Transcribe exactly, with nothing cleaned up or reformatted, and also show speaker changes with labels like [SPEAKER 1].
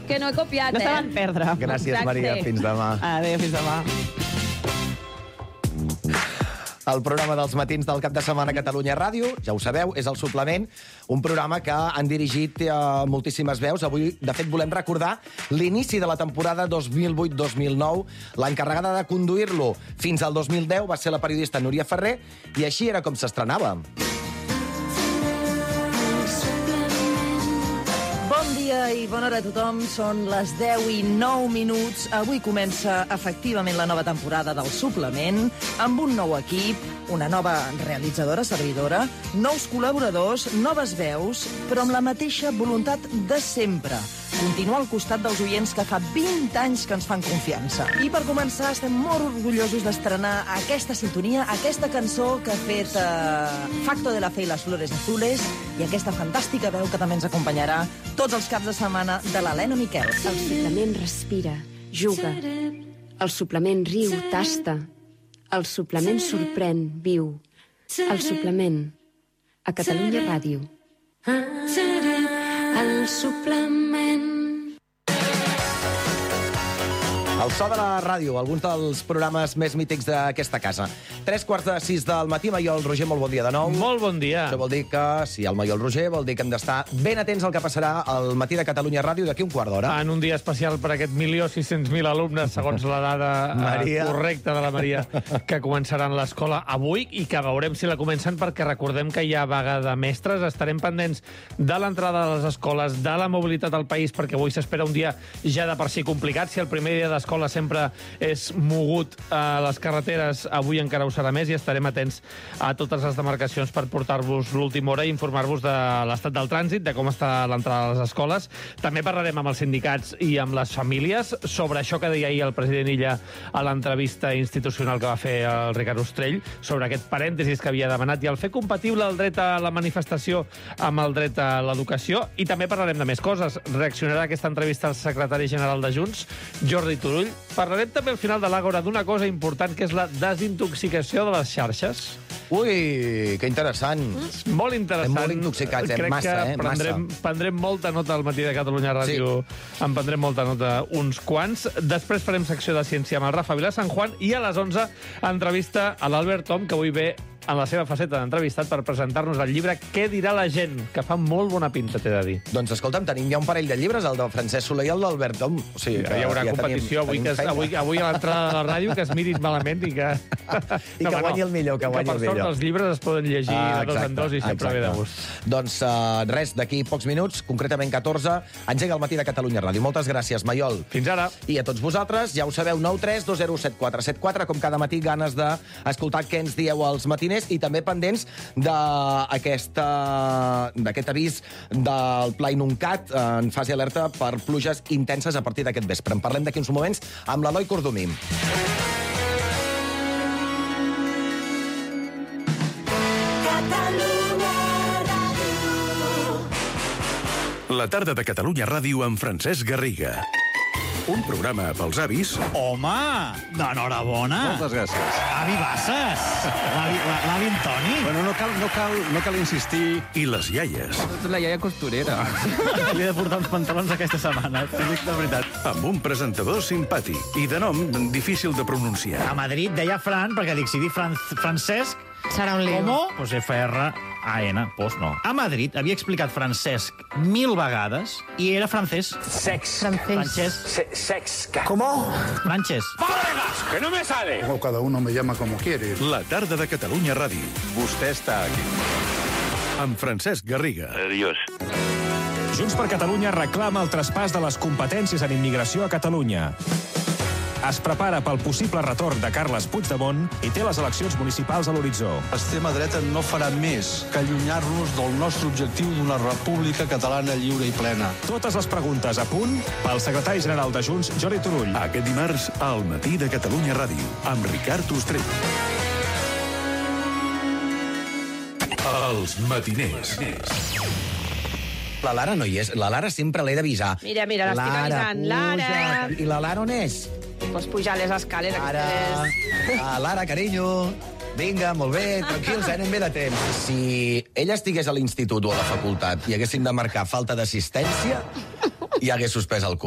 [SPEAKER 1] que no he copiat,
[SPEAKER 2] No
[SPEAKER 1] eh?
[SPEAKER 2] saben perdre.
[SPEAKER 3] Gràcies,
[SPEAKER 1] Exacte.
[SPEAKER 3] Maria. Fins demà.
[SPEAKER 2] Adéu, fins demà.
[SPEAKER 3] El programa dels matins del cap de setmana a Catalunya Ràdio, ja ho sabeu, és el Suplement, un programa que han dirigit eh, moltíssimes veus. Avui, de fet, volem recordar l'inici de la temporada dos mil vuit dos mil nou. L'encarregada de conduir-lo fins al dos mil deu va ser la periodista Núria Ferrer, i així era com s'estrenava.
[SPEAKER 4] Bon dia i bona hora a tothom. Són les deu i nou minuts. Avui comença efectivament la nova temporada del Suplement, amb un nou equip, una nova realitzadora, servidora, nous col·laboradors, noves veus, però amb la mateixa voluntat de sempre. Continuar al costat dels oients que fa vint anys que ens fan confiança. I per començar, estem molt orgullosos d'estrenar aquesta sintonia, aquesta cançó que ha fet uh, Facto de la Fe i les Flores Azules, i aquesta fantàstica veu que també ens acompanyarà tots els caps de setmana de l'Helena Miquel.
[SPEAKER 5] El suplement respira, juga. El suplement riu, tasta. El suplement sorprèn, viu. El suplement, a Catalunya Ràdio. El suplement.
[SPEAKER 3] El so de la ràdio, alguns dels programes més mítics d'aquesta casa. Tres quarts de sis del matí, Maiol Roger, molt bon dia de nou.
[SPEAKER 6] Molt bon dia.
[SPEAKER 3] Això vol dir que, si el Maiol Roger, vol dir que hem d'estar ben atents al que passarà al matí de Catalunya Ràdio d'aquí un quart d'hora.
[SPEAKER 6] En un dia especial per aquest milió sis-cents mil alumnes, segons la dada
[SPEAKER 3] Maria.
[SPEAKER 6] eh, correcta de la Maria, que començaran l'escola avui i que veurem si la comencen, perquè recordem que hi ha vaga de mestres. Estarem pendents de l'entrada de les escoles, de la mobilitat al país, perquè avui s'espera un dia ja de per si complicat. Si el primer dia d'escola sempre és mogut a les carreteres, avui encara ho serà més, i estarem atents a totes les demarcacions per portar-vos l'última hora i informar-vos de l'estat del trànsit, de com està l'entrada a les escoles. També parlarem amb els sindicats i amb les famílies sobre això que deia ahir el president Illa a l'entrevista institucional que va fer el Ricard Ostrell, sobre aquest parèntesis que havia demanat i el fer compatible el dret a la manifestació amb el dret a l'educació. I també parlarem de més coses. Reaccionarà a aquesta entrevista el secretari general de Junts, Jordi Turull. Parlarem també al final de l'Àgora d'una cosa important, que és la desintoxicació de les xarxes.
[SPEAKER 3] Ui, que interessant.
[SPEAKER 6] Mm. Molt interessant.
[SPEAKER 3] Estem molt intoxicats, eh?
[SPEAKER 6] Crec
[SPEAKER 3] Massa,
[SPEAKER 6] que
[SPEAKER 3] eh?
[SPEAKER 6] prendrem,
[SPEAKER 3] Massa.
[SPEAKER 6] prendrem molta nota al matí de Catalunya Ràdio. Sí. En prendrem molta nota uns quants. Després farem secció de ciència amb el Rafa Vilasan Juan i a les onze entrevista a l'Albert Tom, que avui ve en la seva faceta d'entrevistat per presentar-nos el llibre Què dirà la gent?, que fa molt bona pinta, t'he de dir.
[SPEAKER 3] Doncs escolta'm, tenim ja un parell de llibres, el del Francesc Soler i el d'Albert Tom. O sigui,
[SPEAKER 6] Ja hi haurà
[SPEAKER 3] ja
[SPEAKER 6] competició
[SPEAKER 3] tenim,
[SPEAKER 6] avui,
[SPEAKER 3] tenim
[SPEAKER 6] que es, avui, avui a l'entrada de la ràdio, que es mirin malament i que...
[SPEAKER 3] I que guanyi el millor, que guanyi el
[SPEAKER 6] per sort
[SPEAKER 3] millor.
[SPEAKER 6] els llibres es poden llegir
[SPEAKER 3] Ah,
[SPEAKER 6] de dos en dos i sempre ve de gust.
[SPEAKER 3] Doncs uh, res, d'aquí pocs minuts, concretament catorze, engega el matí de Catalunya Ràdio. Moltes gràcies, Maiol.
[SPEAKER 6] Fins ara.
[SPEAKER 3] I a tots vosaltres, ja ho sabeu, nou tres dos zero set quatre set quatre, com cada matí, ganes d'escoltar què ens dieu als matiners, i també pendents d'aquest avís del Pla Inuncat en fase alerta per pluges intenses a partir d'aquest vespre. En parlem d'aquí uns moments amb l'Eloi Cordomí.
[SPEAKER 7] La tarda de Catalunya Ràdio amb Francesc Garriga. Un programa pels avis...
[SPEAKER 8] Home, d'enhorabona.
[SPEAKER 9] Moltes gràcies.
[SPEAKER 8] Avi Bassas. L'avi la- l'avi Antoni.
[SPEAKER 9] Bueno, no cal, no cal, no cal insistir.
[SPEAKER 7] I les iaies.
[SPEAKER 10] La iaia costurera.
[SPEAKER 8] Li he de portar uns pantalons aquesta setmana, t'ho dic de veritat.
[SPEAKER 7] Amb un presentador simpàtic i de nom difícil de pronunciar.
[SPEAKER 8] A Madrid deia Fran, perquè dic, si dic Fran Francesc...
[SPEAKER 1] Serà un lío.
[SPEAKER 8] Com? Pues F R A N, pues no. A Madrid havia explicat Francesc mil vegades i era francès.
[SPEAKER 10] Sex.
[SPEAKER 8] Francès.
[SPEAKER 10] Se- sex.
[SPEAKER 9] ¿Cómo?
[SPEAKER 8] Francès.
[SPEAKER 10] ¡Que no me sale!
[SPEAKER 9] O cada uno me llama como quiere.
[SPEAKER 7] La tarda de Catalunya Ràdio.
[SPEAKER 9] Vostè està aquí.
[SPEAKER 7] Amb Francesc Garriga.
[SPEAKER 11] Adiós.
[SPEAKER 12] Junts per Catalunya reclama el traspàs de les competències en immigració a Catalunya. Es prepara pel possible retorn de Carles Puigdemont i té les eleccions municipals a l'horitzó.
[SPEAKER 13] L'extrema dreta no farà més que allunyar-nos del nostre objectiu d'una república catalana lliure i plena.
[SPEAKER 12] Totes les preguntes a punt pel secretari general de Junts, Jordi Turull.
[SPEAKER 7] Aquest dimarts, al matí de Catalunya Ràdio, amb Ricard Ostrell. Els matiners.
[SPEAKER 3] La Lara no hi és. La Lara sempre l'he d'avisar.
[SPEAKER 1] Mira, mira, l'estic avisant. Lara!
[SPEAKER 3] puja. I la Lara on és?
[SPEAKER 1] Pots pujar les escales.
[SPEAKER 3] Lara,
[SPEAKER 1] aquestes.
[SPEAKER 3] ah, Lara, carinyo. Vinga, molt bé, tranquils, eh, anem bé de temps. Si ella estigués a l'institut o a la facultat i haguessin de marcar falta d'assistència, i hagués suspès el curs.